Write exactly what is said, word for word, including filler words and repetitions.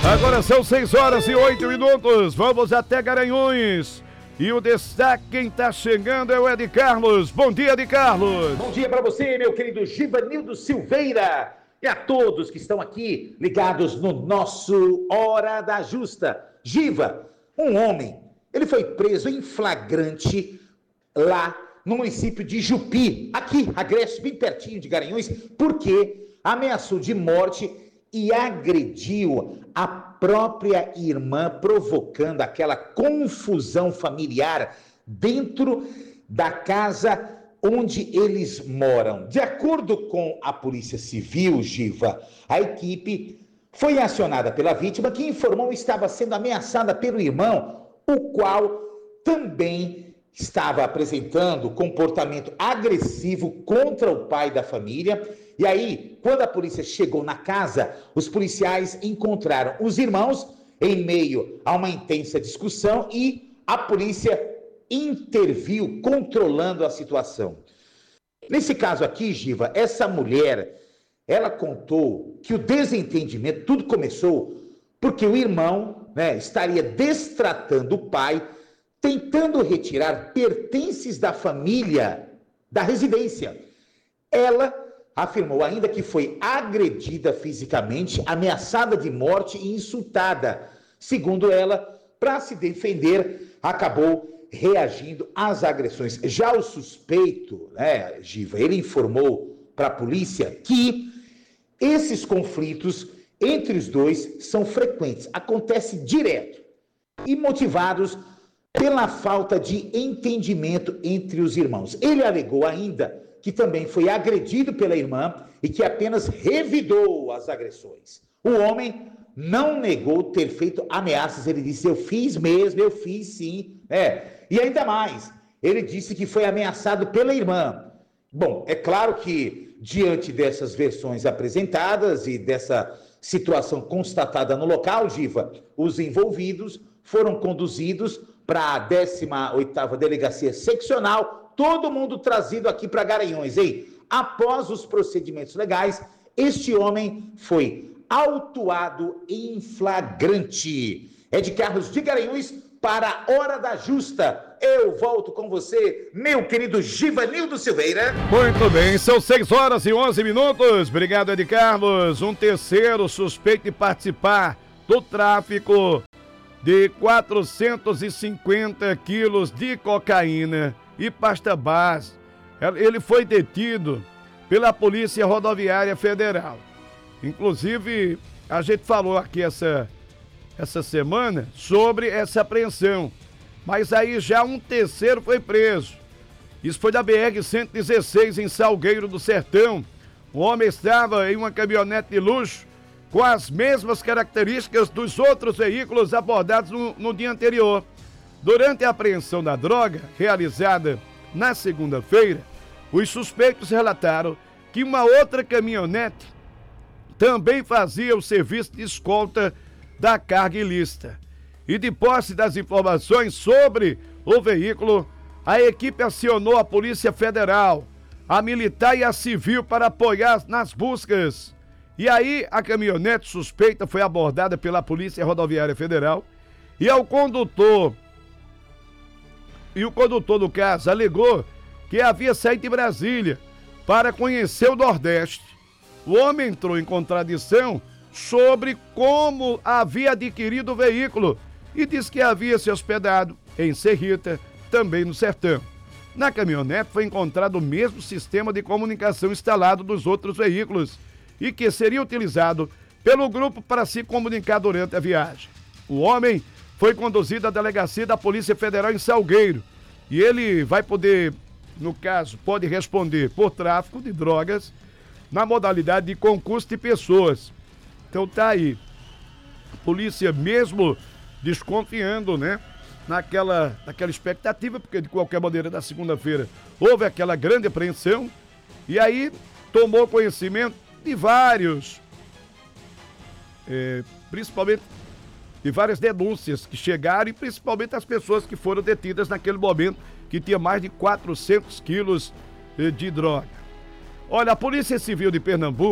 Agora são seis horas e oito minutos. Vamos até Garanhuns. E o destaque, quem está chegando é o Ed Carlos. Bom dia, Ed Carlos. Bom dia para você, meu querido Givanildo Silveira. E a todos que estão aqui ligados no nosso Hora da Justa. Giva, um homem, ele foi preso em flagrante lá no município de Jupi, aqui, Agreste, bem pertinho de Garanhuns, porque ameaçou de morte e agrediu a própria irmã, provocando aquela confusão familiar dentro da casa onde eles moram. De acordo com a Polícia Civil, Giva, a equipe foi acionada pela vítima, que informou que estava sendo ameaçada pelo irmão, o qual também estava apresentando comportamento agressivo contra o pai da família. E aí, quando a polícia chegou na casa, os policiais encontraram os irmãos em meio a uma intensa discussão e a polícia interviu controlando a situação. Nesse caso aqui, Giva, essa mulher, ela contou que o desentendimento, tudo começou porque o irmão, né, estaria destratando o pai, tentando retirar pertences da família da residência. Ela afirmou ainda que foi agredida fisicamente, ameaçada de morte e insultada. Segundo ela, para se defender, acabou reagindo às agressões. Já o suspeito, né, Giva, ele informou para a polícia que esses conflitos entre os dois são frequentes, acontece direto e motivados pela falta de entendimento entre os irmãos. Ele alegou ainda que também foi agredido pela irmã e que apenas revidou as agressões. O homem não negou ter feito ameaças, ele disse, eu fiz mesmo, eu fiz sim. É. E ainda mais, ele disse que foi ameaçado pela irmã. Bom, é claro que diante dessas versões apresentadas e dessa situação constatada no local, Giva, os envolvidos foram conduzidos para a décima oitava Delegacia Seccional, todo mundo trazido aqui para Garanhuns, hein? Após os procedimentos legais, este homem foi autuado em flagrante. É de Carlos de Garanhuns para a Hora da Justa. Eu volto com você, meu querido Givanildo Silveira. Muito bem, são seis horas e onze minutos. Obrigado, Ed Carlos. Um terceiro suspeito de participar do tráfico de quatrocentos e cinquenta quilos de cocaína e pasta base. Ele foi detido pela Polícia Rodoviária Federal. Inclusive, a gente falou aqui essa, essa semana sobre essa apreensão. Mas aí já um terceiro foi preso. Isso foi da B R cento e dezesseis, em Salgueiro do Sertão. O homem estava em uma caminhonete de luxo com as mesmas características dos outros veículos abordados no, no dia anterior. Durante a apreensão da droga, realizada na segunda-feira, os suspeitos relataram que uma outra caminhonete também fazia o serviço de escolta da carga ilícita. E de posse das informações sobre o veículo, a equipe acionou a Polícia Federal, a Militar e a Civil para apoiar nas buscas. E aí a caminhonete suspeita foi abordada pela Polícia Rodoviária Federal e ao condutor E o condutor do caso alegou que havia saído de Brasília para conhecer o Nordeste. O homem entrou em contradição sobre como havia adquirido o veículo e disse que havia se hospedado em Serrita, também no Sertão. Na caminhonete foi encontrado o mesmo sistema de comunicação instalado dos outros veículos e que seria utilizado pelo grupo para se comunicar durante a viagem. O homem foi conduzido à delegacia da Polícia Federal em Salgueiro e ele vai poder, no caso, pode responder por tráfico de drogas na modalidade de concurso de pessoas. Então tá aí. A polícia, mesmo desconfiando, né, naquela, naquela expectativa, porque de qualquer maneira na segunda-feira houve aquela grande apreensão e aí tomou conhecimento de vários, é, principalmente de várias denúncias que chegaram e principalmente as pessoas que foram detidas naquele momento, que tinha mais de quatrocentos quilos de droga. Olha, a Polícia Civil de Pernambuco